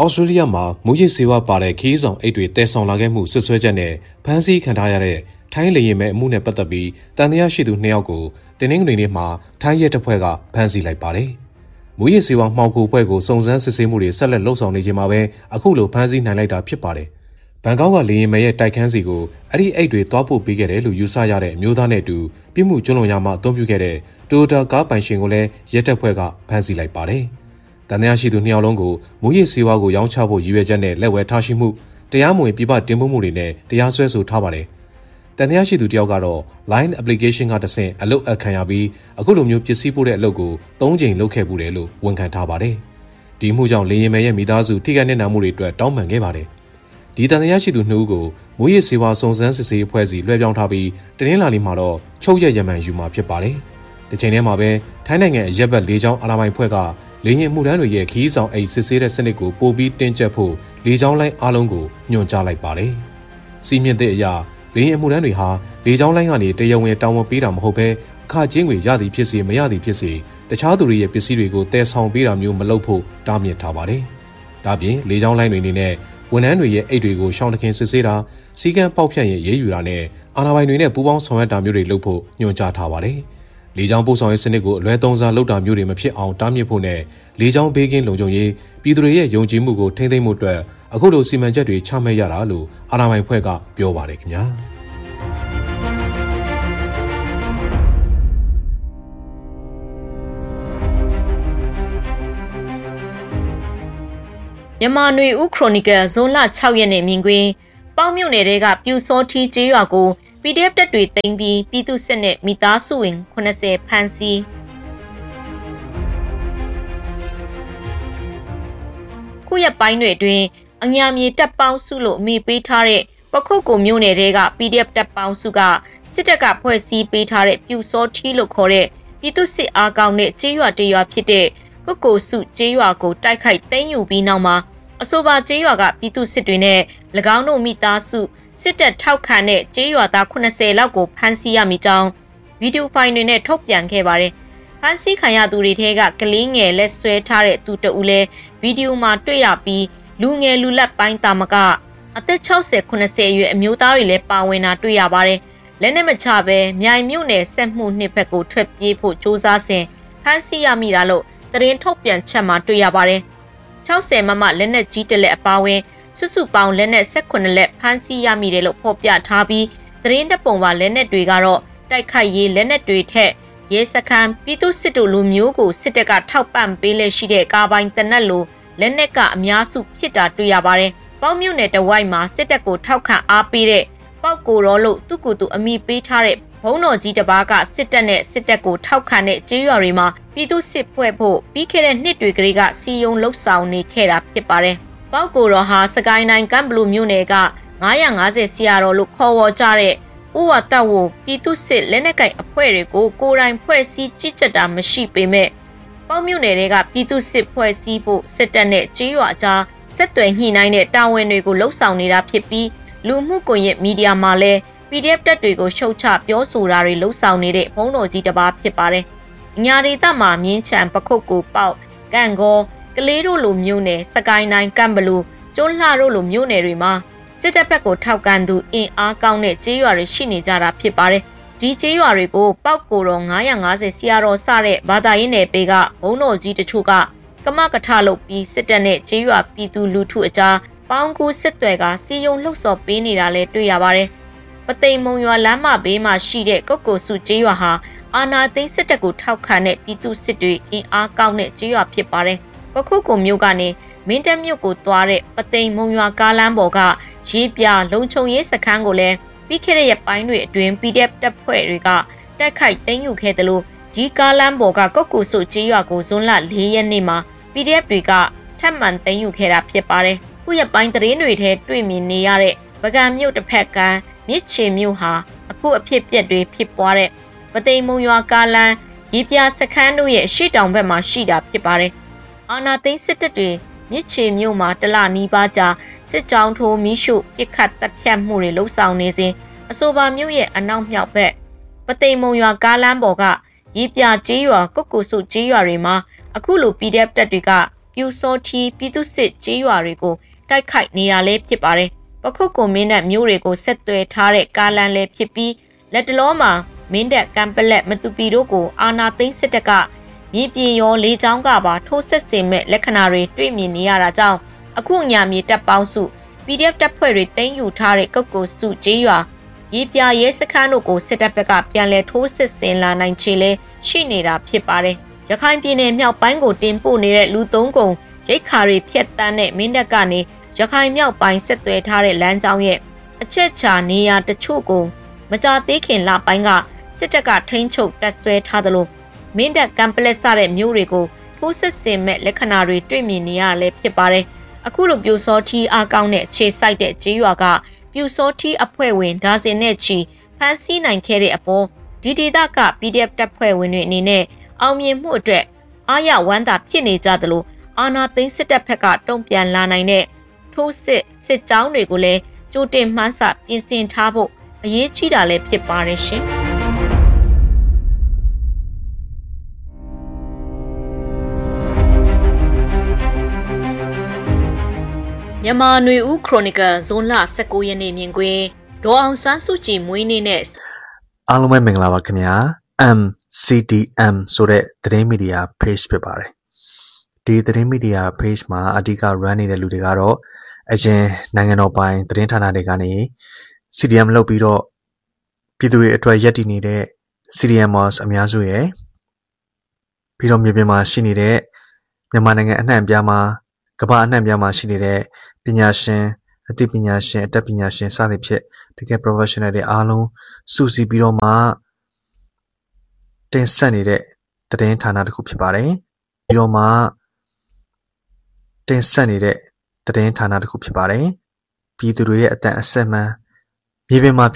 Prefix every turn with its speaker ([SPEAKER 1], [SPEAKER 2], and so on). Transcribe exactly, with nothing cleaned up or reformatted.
[SPEAKER 1] စတြေးလျမှာမူရစ်ဆေးဝါးပါတဲ့ခီးဆောင်အိတ်တွေတဲဆောင်လာခဲ့မှုဆွဆွဲချက်နဲ့ဖမ်းဆီးခံထားရတဲ့ထိုင်းလေရင်မဲ့အမှုနဲ့ပတ်သက်ပြီးတန်တရားရှိသူနှစ်ယောက်ကိုတင်းနှင်းတွေနေ့မှာထိုင်းရဲတပ်ဖွဲ့ကဖမ်းဆီးလိုက်ပါတယ်။မူရစ်ဆေးဝါးမှောင်ခိုဖွဲ့ကိုစုံစမ်းစစ်ဆေးမှုတွေဆက်လက်လှုပ်ဆောင်နေချိန်မှာပဲအခုလိုဖမ်းဆီးနိုင်လိုက်တာဖြစ်ပါတယ်။ဘန်ကောက်ကလေရင်မဲ့ရဲ့တိုက်ခန်းစီကိုအဲ့ဒီအိတ်တွေသွားပို့ပေးခဲ့တယ်လို့ယူဆရတဲ့အမျိုးသားနဲ့အတူပြစ်မှုကျွလွန်ရမှာအသုံးပြုခဲ့တဲ့တိုတာကားပိုင်ရှင်ကိုလည်းရဲတပ်ဖွဲ့ကဖမ်းဆီးလိုက်ပါတယ်။တန်တရားရှိသူနှစ်ယောက်လုံးကိုမူရစ်ဆေးဝါးကိုရောင်းချဖို့ရည်ရွယ်ချက်နဲ့လက်ဝဲထားရှိမှုတရားမဝင်ပြပတင်ပို့မှုတွေနဲ့တရားစွဲဆိုထားပါတယ်။တန်တရားရှိသူတယောက်ကတော့ line application ကတဆင့်အလုပ်အခံရပြီးအခုလိုမျိုးပစ္စည်းပို့တဲ့အလုပ်ကို၃ကြိမ်လုပ်ခဲ့ပူတယ်လို့ဝန်ခံထားပါတယ်။ဒီမှုကြောင့်လေရင်မယ်ရဲ့မိသားစုထိခိုက်နေတာမှုတွေအတွက်တောင်းပန်ခဲ့ပါတယ်။ဒီတန်တရားရှိသူနှစ်ဦးကိုမူရစ်ဆေးဝါးစုံစမ်းစစ်ဆေးအဖွဲ့စီလွှဲပြောင်းထားပြီးတနင်္လာနေ့မှာတော့ချုပ်ရက်ရမန်ယူမှာဖြစ်ပါတယ်။ဒီချိန်ထဲမှာပဲထိုင်းနိုင်ငံရက်ဘက်လေးချောင်းအာဏာပိုင်ဖွဲ့ကလေရင်မှုတန်းတွေရဲ့ခီးဆောင်အိတ်စစ်ဆေးတဲ့စနစ်ကိုပိုပြီးတင်းကျပ်ဖို့လေချောင်းလိုင်းအားလုံးကိုညွှန်ကြားလိုက်ပါတယ်။စီးမြင့်တဲ့အရာလေရင်မှုတန်းတွေဟာလေချောင်းလိုင်းကနေတရားဝင်တောင်းဝန်ပေးတာမဟုတ်ဘဲအခကျင်းငွေရသည်ဖြစ်စေမရသည်ဖြစ်စေတခြားသူတွေရဲ့ပစ္စည်းတွေကိုတည်ဆောင်ပေးတာမျိုးမလုပ်ဖို့တားမြစ်ထားပါတယ်။ဒါပြင်လေချောင်းလိုင်းတွေအနေနဲ့ဝန်ထမ်းတွေရဲ့အိတ်တွေကိုရှောင်တခင်စစ်ဆေးတာစီကံပေါက်ဖြတ်ရဲ့ရေးယူတာနဲ့အာဏာပိုင်တွေနဲ့ပူးပေါင်းဆောင်ရွက်တာမျိုးတွေလုပ်ဖို့ညွှန်ကြားထားပါတယ်။လေကြောင်းပို့ဆောင်ရေးစနစ်ကိုအလွဲသုံးစားလုပ်တာမျိုးတွေမဖြစ်အောင်တားမြစ်ဖို့နဲ့လေကြောင်းဘေးကင်းလုံခြုံရေးပြည်သူတွေရဲ့ယုံကြည်မှုကိုထိန်းသိမ်းမှုအတွက်အခုလိုစီမံချက်တွေချမှတ်ရတာလို့အာဏာပိုင်ဖွဲ့ကပြောပါတယ်ခင်ဗျာ
[SPEAKER 2] မြန်မာနွေဦးခရိုနီကယ်ဇွန်လ၆ရက်နေ့မြင်ကွင်းပေါင်းမြုပ်နယ်တွေကပြူစောထီးကျေးရွာကို ပီ ဒီ အက်ဖ် တပ်တွေသိမ်းပြီးပြည်သူစစ်နဲ့မိသားစုဝင်၇၀ဖမ်းဆီးခုရက်ပိုင်းတွေအတွင်းအညာမြေတပ်ပေါင်းစုလို့အမည်ပေးထားတဲ့ပခုတ်ကိုမြို့နယ်တွေက ပီ ဒီ အက်ဖ် တပ်ပေါင်းစုကစစ်တပ်ကဖွဲ့စည်းပေးထားတဲ့ပြူစောထီးလို့ခေါ်တဲ့ပြည်သူစစ်အားကောင်းတဲ့ကျေးရွာတရွာဖြစ်တဲ့ကုတ်ကိုစုကျေးရွာကိုတိုက်ခိုက်သိမ်းယူပြီးနောက်မှာအဆိုပါကျေးရွာကပြည်သူစစ်တွေနဲ့၎င်းတို့မိသားစုစစ်တပ်ထောက်ခံတဲ့ကျေးရွာသား၇၀လောက်ကိုဖမ်းဆီးရမိကြောင်းဗီဒီယိုဖိုင်တွေနဲ့ထုတ်ပြန်ခဲ့ပါတယ်။ဖမ်းဆီးခံရသူတွေထဲကကလေးငယ်လက်ဆွဲထားတဲ့သူတဦးလည်းဗီဒီယိုမှာတွေ့ရပြီးလူငယ်လူလက်ပိုင်းတာမကအသက်၆၀ ၇၀အရွယ်အမျိုးသားတွေလည်းပါဝင်တာတွေ့ရပါတယ်။လက်နက်မချဘဲမြိုင်မြို့နယ်ဆက်မှုနှစ်ဘက်ကိုထွက်ပြေးဖို့စ조사စဉ်ဖမ်းဆီးရမိတာလို့သတင်းထုတ်ပြန်ချက်မှာတွေ့ရပါတယ်။၆၀မမလက်နက်ကြီးတလက်အပါဝင်စုစုပေါင်းလက်နက်၁၈လက်ဖမ်းဆီးရမိတယ်လို့ဖော်ပြထားပြီးသတင်းတပ်ပုံပါလက်နက်တွေကတော့တိုက်ခိုက်ရေးလက်နက်တွေထက်ရဲစခန်းပြည်သူစစ်တို့လိုမျိုးကိုစစ်တပ်ကထောက်ပံ့ပေးလက်ရှိတဲ့ကားပိုင်းတနက်လိုလက်နက်ကအများစုဖြစ်တာတွေ့ရပါတယ်။ပေါင်းမြို့နယ်တဝိုက်မှာစစ်တပ်ကိုထောက်ခံအားပေးတဲ့ပေါက်ကိုရောလို့သူ့ကိုယ်သူအမိပေးထားတဲ့ဘုံတော်ကြီးတစ်ပါးကစစ်တပ်နဲ့စစ်တပ်ကိုထောက်ခံတဲ့ကျေးရွာတွေမှာပြည်သူစစ်ဖွဲ့ဖို့ပြီးခဲ့တဲ့နှစ်တွေကလေးကစီယုံလှုပ်ဆောင်နေခဲ့တာဖြစ်ပါတယ်။ပေါက်ကိုရောဟာစကိုင်းတိုင်းကမ်ဘလူမြို့နယ်က၅၅၀စီယာတော်လို့ခေါ်ဝေါ်ကြတဲ့ဥဝတဝပြည်သူစစ်လက်နက်ကိုင်အဖွဲ့တွေကိုကိုယ်တိုင်ဖွဲ့စည်းကြီးကြပ်တာမရှိပေမဲ့ပေါက်မြို့နယ်တွေကပြည်သူစစ်ဖွဲ့စည်းဖို့စစ်တပ်နဲ့ကျေးရွာကြားဆက်သွယ်ညှိနှိုင်းတဲ့တာဝန်တွေကိုလှုပ်ဆောင်နေတာဖြစ်ပြီးလူမှုကွန်ရက်မီဒီယာမှာလည်း ပီ ဒီ အက်ဖ် တပ်တွေကိုရှုတ်ချပြောဆိုတာတွေလှုပ်ဆောင်နေတဲ့ဘုံတော်ကြီးတစ်ပါးဖြစ်ပါတယ်။ညာဒေသမှာမြင်းချံပခုတ်ကိုပေါက်ကန့်ကောကလေးတို့လိုမျိုးနယ်စကိုင်းတိုင်းကမ်ဘလူကျွန်းလှတို့လိုမျိုးနယ်တွေမှာစစ်တပ်ဘက်ကိုထောက်ကန်သူအင်အားကောင်းတဲ့ကျေးရွာတွေရှိနေကြတာဖြစ်ပါတယ်။ဒီကျေးရွာတွေကိုပေါက်ကိုတော်၅၅၀စီယာတော်စတဲ့ဘာသာရေးနယ်ပေကဘုံတော်ကြီးတချို့ကကမကထလုပ်ပြီးစစ်တပ်နဲ့ကျေးရွာပြည်သူလူထုအကြားပေါင်းကူးစစ်တွေကစီယုံလှုပ်ဆော်ပေးနေတာလည်းတွေ့ရပါတယ်။ပသိမ်မုံရွာလမ်းမဘေးမှာရှိတဲ့ကုတ်ကိုစုကျေးရွာဟာအာနာသိန်းစစ်တပ်ကိုထောက်ခံတဲ့ပြည်သူစစ်တွေအင်အားကောင်းတဲ့ကျေးရွာဖြစ်ပါတယ်။ပခုတ်ကိုမြို့ကနေမင်းတပ်မြို့ကိုသွားတဲ့ပသိမ်မုံရွာကားလမ်းပေါ်ကရေးပြလုံခြုံရေးစခန်းကိုလည်းပြီးခဲ့တဲ့ရက်ပိုင်းတွေအတွင်း ပီ ဒီ အက်ဖ် တပ်ဖွဲ့တွေကတိုက်ခိုက်သိမ်းယူခဲ့တယ်လို့ဒီကားလမ်းပေါ်ကကုတ်ကိုစုကျေးရွာကိုဇွန်လ၄ရက်နေ့မှာ ပီ ဒီ အက်ဖ် တွေကထပ်မံသိမ်းယူခဲ့တာဖြစ်ပါတယ်။ခုရက်ပိုင်းသတင်းတွေထဲတွေ့မြင်နေရတဲ့ပကံမြို့တစ်ဖက်ကမ်းမြစ်ချေမြို့ဟာအခုအဖြစ်ပြက်တွေဖြစ်ပွားတဲ့ပသိမ်မုံရွာကားလမ်းရေးပြစခန်းတို့ရဲ့ရှေ့တောင်ဘက်မှာရှိတာဖြစ်ပါတယ်။အာနာသိန်းစစ်တပ်တွေမြစ်ချေမြို့မှာတလနီးပါးကြာစစ်ကြောင်းထိုးမီးရှို့ပစ်ခတ်တပ်ဖြတ်မှုတွေလှုပ်ဆောင်နေစဉ်အဆိုပါမြို့ရဲ့အနောက်မြောက်ဘက်ပသိမ်မုံရွာကားလမ်းပေါ်ကရေးပြကျေးရွာကုတ်ကိုစုကျေးရွာတွေမှာအခုလို ပီ ဒီ အက်ဖ် တပ်တွေကပြူစောထီပြည်သူစစ်ကြေးရွာတွေကိုတိုက်ခိုက်နေတာလည်းဖြစ်ပါတယ်ပခုတ်ကိုမင်းတပ်မျိုးတွေကိုဆက်သွယ်ထားတဲ့ကားလမ်းလည်းဖြစ်ပြီးလက်တလောမှာမင်းတပ်ကံပလက်မတူပီတို့ကိုအာနာသိန်းစစ်တပ်ကမြေပြင်ရောလေကြောင်းကပါထိုးဆက်စင်မဲ့လက္ခဏာတွေတွေ့မြင်နေရတာကြောင့်အခုညမြေတပ်ပေါင်းစု ပီ ဒီ အက်ဖ် တပ်ဖွဲ့တွေတင်ယူထားတဲ့ကုတ်ကိုစုကျေးရွာရေပြရဲစခန်းတို့ကိုစစ်တပ်ဘက်ကပြန်လည်ထိုးစစ်ဆင်လာနိုင်ချေလဲရှိနေတာဖြစ်ပါတယ်။ရခိုင်ပြည်နယ်မြောက်ပိုင်းကိုတင်ပို့နေတဲ့လူသုံးကုန်ရိတ်ခါတွေဖျက်တမ်းတဲ့မင်းတပ်ကနေရခိုင်မြောက်ပိုင်းဆက်သွယ်ထားတဲ့လမ်းကြောင်းရဲ့အချက်ချာနေရာတချို့ကိုမကြသေးခင်လပိုင်းကစစ်တပ်ကထိန်းချုပ်တပ်ဆွဲထားသလိုမင်းတပ်ကံပလက်စတဲ့မြို့တွေကိုထိုးစစ်ဆင်မဲ့လက္ခဏာတွေတွေ့မြင်နေရလဲဖြစ်ပါတယ်။အခုလိုပြူစောထီအားကောင်းတဲ့ခြေစိုက်တဲ့ကြေးရွာကပြူစောထီအဖွဲ့ဝင်ဒါဇင်နဲ့ချီဖမ်းဆီးနိုင်ခဲ့တဲ့အပေါ်ဒီဒေသက ပီ ဒီ အက်ဖ် တပ်ဖွဲ့ဝင်တွေအနေနဲ့အောင်မြင်မှုအတွက်အားရဝမ်းသာဖြစ်နေကြသလိုအာနာသိန်းစစ်တပ်ဘက်ကတုံ့ပြန်လာနိုင်တဲ့ထိုးစစ်စစ်ကြောင်းတွေကိုလည်းကြိုတင်မှန်းဆပြင်ဆင်ထားဖို့အရေးကြီးတာလည်းဖြစ်ပါတယ်ရှင်မြန်မာຫນွေဦးခရိုနီကယ်ဇွန်လ၁၉ရက်နေ့မြင်ကွင်းဒေါ်အောင်ဆန်းစုကြည်မွေးနေ့နဲ့
[SPEAKER 3] အားလုံးပဲမင်္ဂလာပါခင်ဗျာ M C D M ဆိုတဲ့သတင်းမီဒီယာ page ဖြစ်ပါတယ်ဒီသတင်းမီဒီယာ page မှာအဓိက run နေတဲ့လူတွေကတော့အရင်နိုင်ငံတော်ပိုင်သတင်းဌာနတွေကနေ C D M လုပ်ပြီးတော့ပြည်သူတွေအတွက်ရည်တည်နေတဲ့ C D Mers အများစုရယ်ပြီးတော့မြေပြင်မှာရှိနေတဲ့မြန်မာနိုင်ငံအနှံ့အပြားမှာကမ္ဘာအနှံ့အပြားမှာရှိနေတဲ့ပညာရှင်အသိပညာရှင်အတတ်ပညာရှင်စသဖြင့်တကယ် professional တွေအားလုံးစုစည်းပြီးတော့မှတင်ဆက်နေတဲ့သတင်းဌာနတစ်ခုဖြစ်ပါတယ်ပြီးတော့မှတင်ဆက်နေတဲ့သတင်းဌာနတစ်ခုဖြစ်ပါတယ်ပြည်သူတွေရဲ့အတန်အဆက်မှန်မြေပြင်မှာ